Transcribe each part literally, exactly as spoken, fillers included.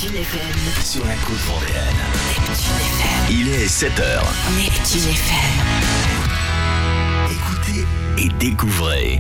Neptune F M. Sur la côte vendéenne. Neptune F M. Il est sept heures. Neptune F M. Écoutez et découvrez.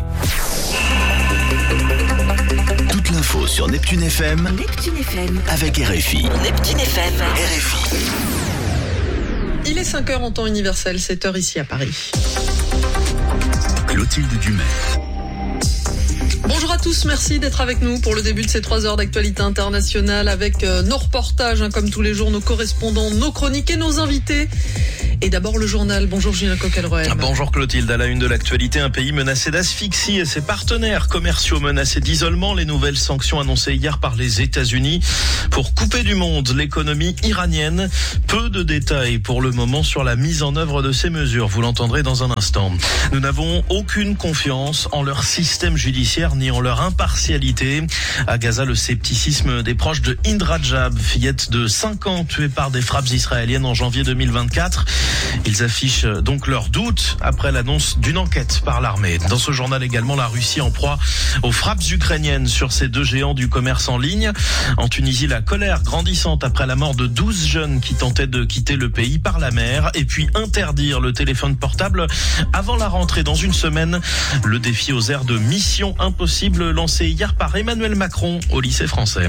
Toute l'info sur Neptune F M. Neptune F M. Avec R F I. Neptune F M. R F I. Il est cinq heures en temps universel, sept heures ici à Paris. Clotilde Dumais. Bonjour à tous, merci d'être avec nous pour le début de ces trois heures d'actualité internationale avec euh, nos reportages, hein, comme tous les jours, nos correspondants, nos chroniques et nos invités. Et d'abord le journal. Bonjour Julien Coquelroem. Bonjour Clotilde. À la une de l'actualité, un pays menacé d'asphyxie et ses partenaires commerciaux menacés d'isolement. Les nouvelles sanctions annoncées hier par les États-Unis pour couper du monde l'économie iranienne. Peu de détails pour le moment sur la mise en œuvre de ces mesures. Vous l'entendrez dans un instant. Nous n'avons aucune confiance en leur système judiciaire ni en leur impartialité. À Gaza, le scepticisme des proches de Hind Rajab, fillette de cinq ans tuée par des frappes israéliennes en janvier deux mille vingt-quatre. Ils affichent donc leurs doutes après l'annonce d'une enquête par l'armée. Dans ce journal également, la Russie en proie aux frappes ukrainiennes sur ces deux géants du commerce en ligne. En Tunisie, la colère grandissante après la mort de douze jeunes qui tentaient de quitter le pays par la mer. Et puis interdire le téléphone portable avant la rentrée dans une semaine. Le défi aux airs de mission impossible lancé hier par Emmanuel Macron au lycée français.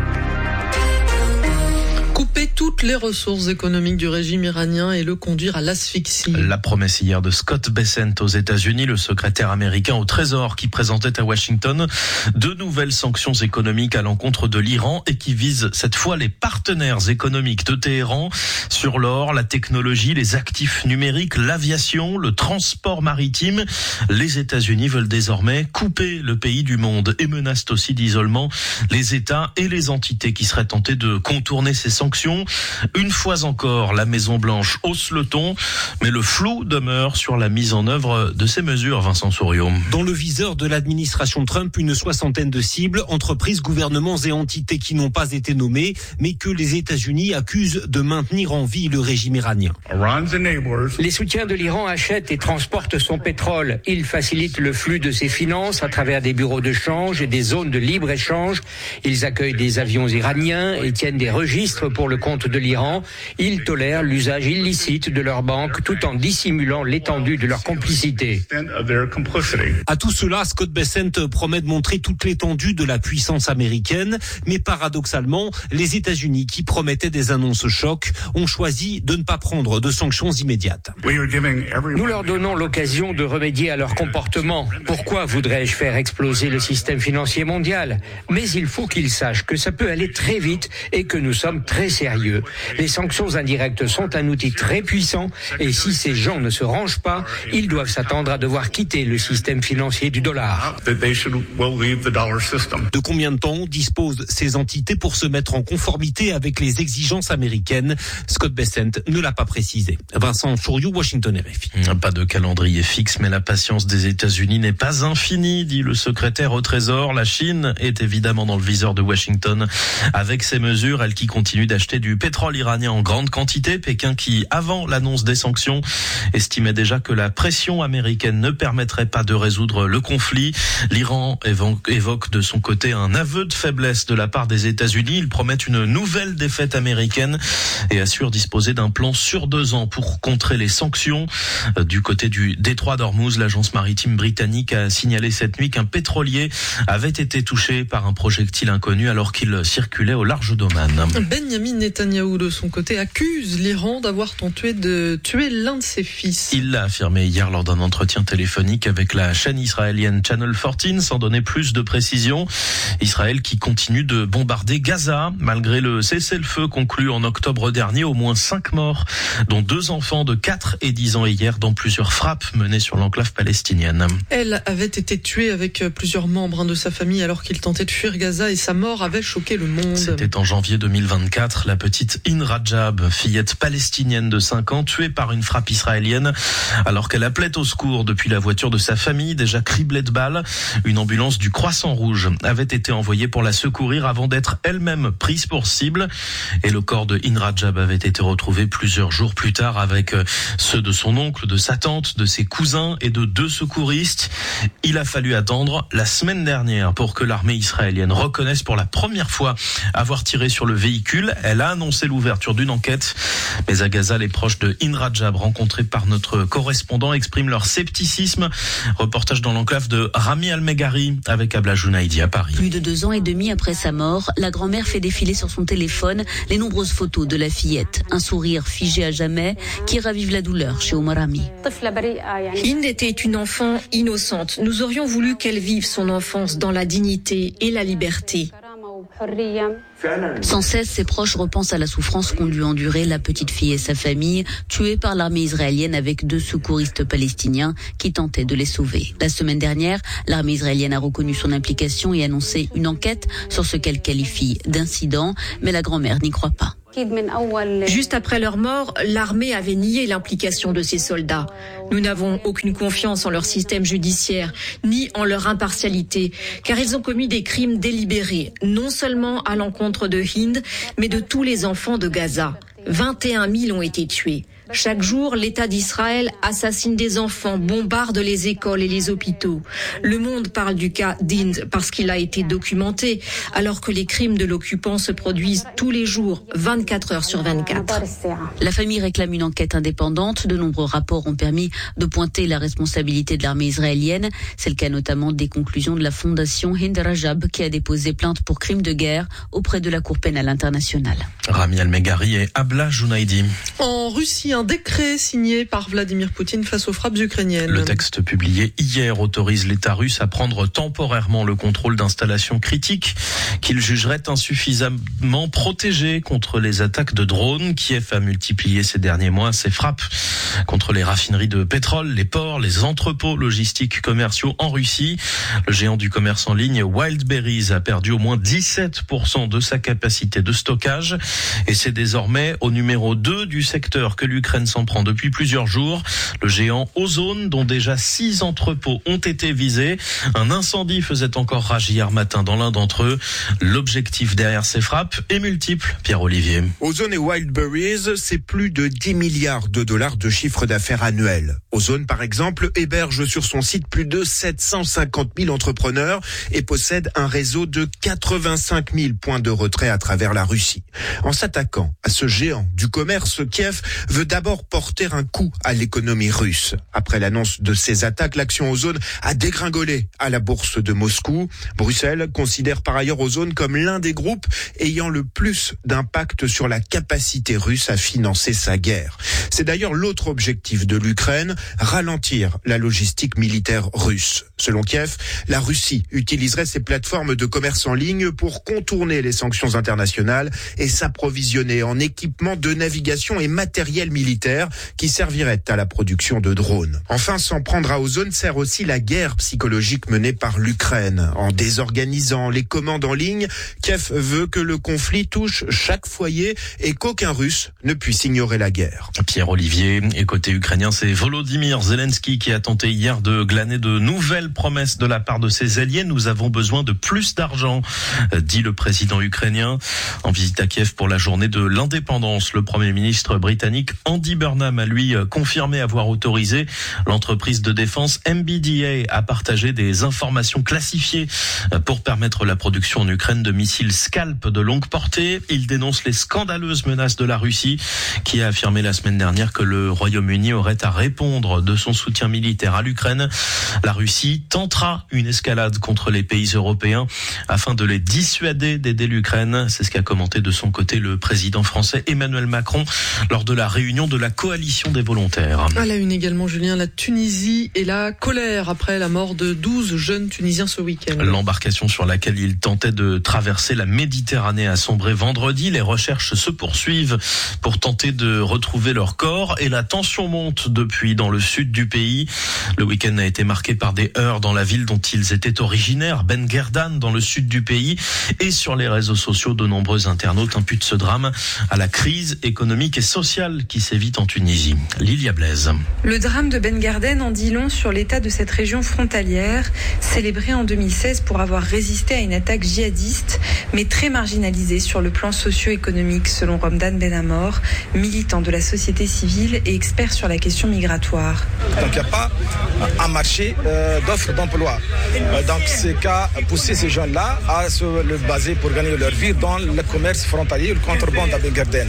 Couper toutes les ressources économiques du régime iranien et le conduire à l'asphyxie. La promesse hier de Scott Bessent aux États-Unis, le secrétaire américain au Trésor, qui présentait à Washington de nouvelles sanctions économiques à l'encontre de l'Iran et qui visent cette fois les partenaires économiques de Téhéran sur l'or, la technologie, les actifs numériques, l'aviation, le transport maritime. Les États-Unis veulent désormais couper le pays du monde et menacent aussi d'isolement les États et les entités qui seraient tentés de contourner ces sanctions. Une fois encore, la Maison-Blanche hausse le ton, mais le flou demeure sur la mise en œuvre de ces mesures, Vincent Souriau. Dans le viseur de l'administration Trump, une soixantaine de cibles, entreprises, gouvernements et entités qui n'ont pas été nommées, mais que les États-Unis accusent de maintenir en vie le régime iranien. Les soutiens de l'Iran achètent et transportent son pétrole. Ils facilitent le flux de ses finances à travers des bureaux de change et des zones de libre-échange. Ils accueillent des avions iraniens et tiennent des registres pour le compte de l'Iran. Ils tolèrent l'usage illicite de leur banque tout en dissimulant l'étendue de leur complicité. À tout cela, Scott Bessent promet de montrer toute l'étendue de la puissance américaine, mais paradoxalement, les États-Unis, qui promettaient des annonces chocs, ont choisi de ne pas prendre de sanctions immédiates. Nous leur donnons l'occasion de remédier à leur comportement. Pourquoi voudrais-je faire exploser le système financier mondial ? Mais il faut qu'ils sachent que ça peut aller très vite et que nous sommes très sérieux. Les sanctions indirectes sont un outil très puissant et si ces gens ne se rangent pas, ils doivent s'attendre à devoir quitter le système financier du dollar. De combien de temps disposent ces entités pour se mettre en conformité avec les exigences américaines ? Scott Bessent ne l'a pas précisé. Vincent Souriau, Washington R F I. Pas de calendrier fixe, mais la patience des États-Unis n'est pas infinie, dit le secrétaire au Trésor. La Chine est évidemment dans le viseur de Washington avec ses mesures, elle qui continue d'acheter du pétrole iranien en grande quantité. Pékin qui, avant l'annonce des sanctions, estimait déjà que la pression américaine ne permettrait pas de résoudre le conflit. L'Iran évoque de son côté un aveu de faiblesse de la part des États-Unis. Il promet une nouvelle défaite américaine et assure disposer d'un plan sur deux ans pour contrer les sanctions. Du côté du détroit d'Ormuz, l'agence maritime britannique a signalé cette nuit qu'un pétrolier avait été touché par un projectile inconnu alors qu'il circulait au large d'Oman. Benyamin Netanyahou, de son côté, accuse l'Iran d'avoir tenté de tuer l'un de ses fils. Il l'a affirmé hier lors d'un entretien téléphonique avec la chaîne israélienne Channel quatorze, sans donner plus de précisions. Israël qui continue de bombarder Gaza. Malgré le cessez-le-feu conclu en octobre dernier, au moins cinq morts, dont deux enfants de quatre et dix ans hier dans plusieurs frappes menées sur l'enclave palestinienne. Elle avait été tuée avec plusieurs membres de sa famille alors qu'il tentait de fuir Gaza et sa mort avait choqué le monde. C'était en janvier deux mille vingt-quatre. quatre, la petite In Rajab, fillette palestinienne de cinq ans, tuée par une frappe israélienne alors qu'elle appelait au secours depuis la voiture de sa famille, déjà criblée de balles. Une ambulance du Croissant Rouge avait été envoyée pour la secourir avant d'être elle-même prise pour cible. Et le corps de In Rajab avait été retrouvé plusieurs jours plus tard avec ceux de son oncle, de sa tante, de ses cousins et de deux secouristes. Il a fallu attendre la semaine dernière pour que l'armée israélienne reconnaisse pour la première fois avoir tiré sur le véhicule. Elle a annoncé l'ouverture d'une enquête. Mais à Gaza, les proches de In Rajab rencontrés par notre correspondant expriment leur scepticisme. Reportage dans l'enclave de Rami Al-Meghari avec Abla Jounaidi à Paris. Plus de deux ans et demi après sa mort, la grand-mère fait défiler sur son téléphone les nombreuses photos de la fillette. Un sourire figé à jamais qui ravive la douleur chez Omar Rami. Hind était une enfant innocente. Nous aurions voulu qu'elle vive son enfance dans la dignité et la liberté. Sans cesse, ses proches repensent à la souffrance qu'ont dû endurer la petite fille et sa famille, tuées par l'armée israélienne avec deux secouristes palestiniens qui tentaient de les sauver. La semaine dernière, l'armée israélienne a reconnu son implication et annoncé une enquête sur ce qu'elle qualifie d'incident, mais la grand-mère n'y croit pas. Juste après leur mort, l'armée avait nié l'implication de ces soldats. Nous n'avons aucune confiance en leur système judiciaire, ni en leur impartialité, car ils ont commis des crimes délibérés, non seulement à l'encontre de Hind, mais de tous les enfants de Gaza. vingt et un mille ont été tués. Chaque jour, l'État d'Israël assassine des enfants, bombarde les écoles et les hôpitaux. Le monde parle du cas d'Hind parce qu'il a été documenté, alors que les crimes de l'occupant se produisent tous les jours, vingt-quatre heures sur vingt-quatre. La famille réclame une enquête indépendante. De nombreux rapports ont permis de pointer la responsabilité de l'armée israélienne. C'est le cas notamment des conclusions de la fondation Hind Rajab qui a déposé plainte pour crimes de guerre auprès de la Cour pénale internationale. Rami Al-Meghari et Abla Jounaidi. En Russie, un décret signé par Vladimir Poutine face aux frappes ukrainiennes. Le texte publié hier autorise l'État russe à prendre temporairement le contrôle d'installations critiques qu'il jugerait insuffisamment protégées contre les attaques de drones. Kiev a multiplié ces derniers mois ses frappes contre les raffineries de pétrole, les ports, les entrepôts logistiques commerciaux en Russie. Le géant du commerce en ligne Wildberries a perdu au moins dix-sept pour cent de sa capacité de stockage et c'est désormais au numéro deux du secteur que l'Ukraine s'en prend depuis plusieurs jours. Le géant Ozone, dont déjà six entrepôts ont été visés. Un incendie faisait encore rage hier matin dans l'un d'entre eux. L'objectif derrière ces frappes est multiple. Pierre-Olivier. Ozone et Wildberries, c'est plus de dix milliards de dollars de chiffre d'affaires annuel. Ozone, par exemple, héberge sur son site plus de sept cent cinquante mille entrepreneurs et possède un réseau de quatre-vingt-cinq mille points de retrait à travers la Russie. En s'attaquant à ce géant du commerce, Kiev veut d'abord porter un coup à l'économie russe. Après l'annonce de ces attaques, l'action Ozone a dégringolé à la bourse de Moscou. Bruxelles considère par ailleurs Ozone comme l'un des groupes ayant le plus d'impact sur la capacité russe à financer sa guerre. C'est d'ailleurs l'autre objectif de l'Ukraine, ralentir la logistique militaire russe. Selon Kiev, la Russie utiliserait ses plateformes de commerce en ligne pour contourner les sanctions internationales et s'approvisionner en équipements de navigation et matériel militaire qui servirait à la production de drones. Enfin, s'en prendre à Ozone sert aussi la guerre psychologique menée par l'Ukraine. En désorganisant les commandes en ligne, Kiev veut que le conflit touche chaque foyer et qu'aucun Russe ne puisse ignorer la guerre. Pierre-Olivier, et côté ukrainien, c'est Volodymyr Zelensky qui a tenté hier de glaner de nouvelles promesses de la part de ses alliés. Nous avons besoin de plus d'argent, dit le président ukrainien. En visite à Kiev pour la journée de l'indépendance, le Premier ministre britannique Andy Burnham a lui confirmé avoir autorisé l'entreprise de défense M B D A à partager des informations classifiées pour permettre la production en Ukraine de missiles Scalp de longue portée. Il dénonce les scandaleuses menaces de la Russie qui a affirmé la semaine dernière que le Royaume-Uni aurait à répondre de son soutien militaire à l'Ukraine. La Russie tentera une escalade contre les pays européens afin de les dissuader d'aider l'Ukraine. C'est ce qu'a commenté de son côté le président français Emmanuel Macron lors de la réunion de la coalition des volontaires. À la une également, Julien, la Tunisie et la colère après la mort de douze jeunes Tunisiens ce week-end. L'embarcation sur laquelle ils tentaient de traverser la Méditerranée a sombré vendredi. Les recherches se poursuivent pour tenter de retrouver leur corps et la tension tensions montent depuis dans le sud du pays. Le week-end a été marqué par des heurts dans la ville dont ils étaient originaires, Ben Guerdane, dans le sud du pays. Et sur les réseaux sociaux, de nombreux internautes imputent ce drame à la crise économique et sociale qui sévit en Tunisie. Lilia Blaise. Le drame de Ben Guerdane en dit long sur l'état de cette région frontalière, célébrée en deux mille seize pour avoir résisté à une attaque djihadiste, mais très marginalisée sur le plan socio-économique, selon Romdan Benamor, militant de la société civile et expert sur la question migratoire. Donc il n'y a pas un marché euh, d'offres d'emploi. Euh, donc c'est qu'à pousser ces jeunes-là à se le baser pour gagner leur vie dans le commerce frontalier, le contrebande à Ben Guerdane.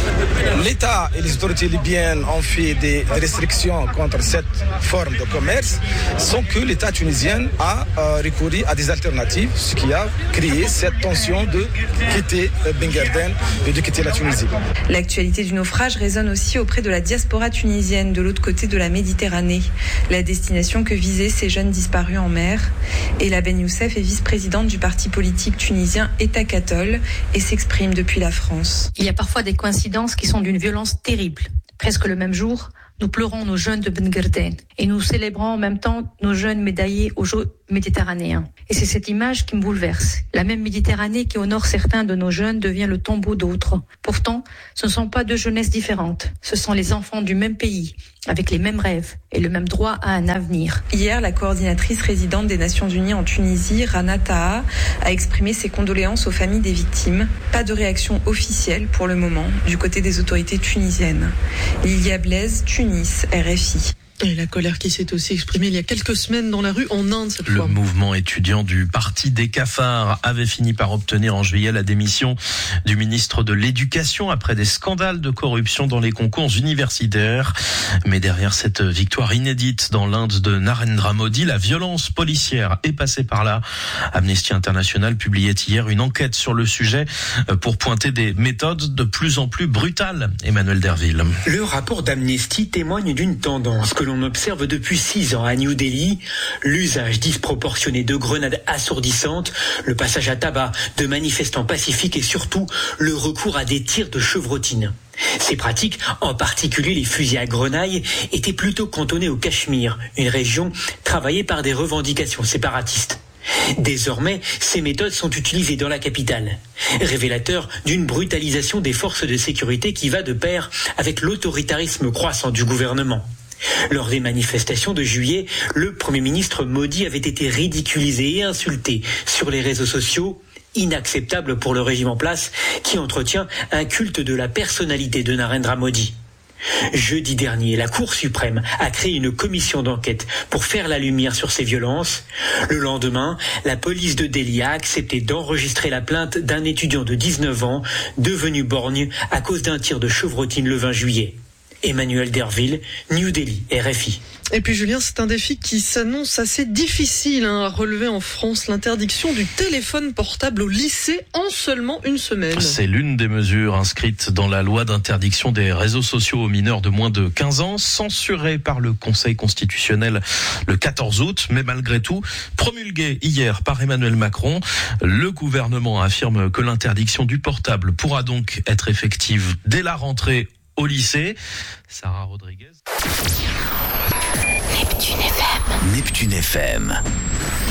L'État et les autorités libyennes ont fait des restrictions contre cette forme de commerce, sans que l'État tunisien a euh, recouru à des alternatives, ce qui a créé cette tension de quitter Ben Guerdane et de quitter la Tunisie. L'actualité du naufrage résonne aussi auprès de la diaspora tunisienne de l'autre côté de la Méditerranée, la destination que visaient ces jeunes disparus en mer. Ella Ben Youssef est vice-présidente du parti politique tunisien État Cathol et s'exprime depuis la France. Il y a parfois des coïncidences qui sont d'une violence terrible. Presque le même jour, nous pleurons nos jeunes de Ben Guerdane et nous célébrons en même temps nos jeunes médaillés aux Jeux méditerranéens. Et c'est cette image qui me bouleverse. La même Méditerranée qui honore certains de nos jeunes devient le tombeau d'autres. Pourtant, ce ne sont pas deux jeunesses différentes. Ce sont les enfants du même pays, avec les mêmes rêves et le même droit à un avenir. Hier, la coordinatrice résidente des Nations Unies en Tunisie, Rana Taha, a exprimé ses condoléances aux familles des victimes. Pas de réaction officielle pour le moment du côté des autorités tunisiennes. Lilia Blaise, Tunis, R F I. Et la colère qui s'est aussi exprimée il y a quelques semaines dans la rue en Inde cette Le fois. Le mouvement étudiant du Parti des cafards avait fini par obtenir en juillet la démission du ministre de l'Éducation après des scandales de corruption dans les concours universitaires. Mais derrière cette victoire inédite dans l'Inde de Narendra Modi, la violence policière est passée par là. Amnesty International publiait hier une enquête sur le sujet pour pointer des méthodes de plus en plus brutales. Emmanuel Derville. Le rapport d'Amnesty témoigne d'une tendance que l'on observe depuis six ans à New Delhi, l'usage disproportionné de grenades assourdissantes, le passage à tabac de manifestants pacifiques et surtout le recours à des tirs de chevrotine. Ces pratiques, en particulier les fusils à grenaille, étaient plutôt cantonnées au Cachemire, une région travaillée par des revendications séparatistes. Désormais, ces méthodes sont utilisées dans la capitale, révélateur d'une brutalisation des forces de sécurité qui va de pair avec l'autoritarisme croissant du gouvernement. Lors des manifestations de juillet, le Premier ministre Modi avait été ridiculisé et insulté sur les réseaux sociaux, inacceptable pour le régime en place qui entretient un culte de la personnalité de Narendra Modi. Jeudi dernier, la Cour suprême a créé une commission d'enquête pour faire la lumière sur ces violences. Le lendemain, la police de Delhi a accepté d'enregistrer la plainte d'un étudiant de dix-neuf ans devenu borgne à cause d'un tir de chevrotine le vingt juillet. Emmanuel Derville, New Delhi, R F I. Et puis Julien, c'est un défi qui s'annonce assez difficile hein, à relever en France, l'interdiction du téléphone portable au lycée en seulement une semaine. C'est l'une des mesures inscrites dans la loi d'interdiction des réseaux sociaux aux mineurs de moins de quinze ans, censurée par le Conseil constitutionnel le quatorze août, mais malgré tout, promulguée hier par Emmanuel Macron. Le gouvernement affirme que l'interdiction du portable pourra donc être effective dès la rentrée au lycée. Sarah Rodriguez. Neptune F M. Neptune F M.